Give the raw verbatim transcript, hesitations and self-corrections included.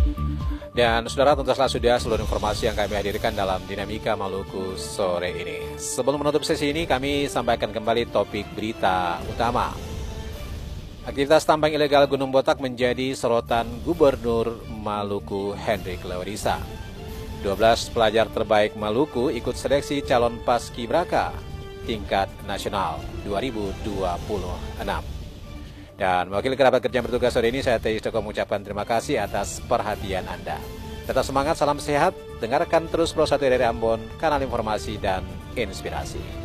Dan saudara, tuntaslah sudah seluruh informasi yang kami hadirkan dalam Dinamika Maluku sore ini. Sebelum menutup sesi ini, kami sampaikan kembali topik berita utama. Aktivitas tambang ilegal Gunung Botak menjadi sorotan Gubernur Maluku Hendrik Leorisa. dua belas pelajar terbaik Maluku ikut seleksi calon paskibraka tingkat nasional dua ribu dua puluh enam. Dan wakil kerabat kerja yang bertugas sore ini, saya Teis Doko mengucapkan terima kasih atas perhatian Anda. Tetap semangat, salam sehat, dengarkan terus Pro satu dari Ambon, kanal informasi dan inspirasi.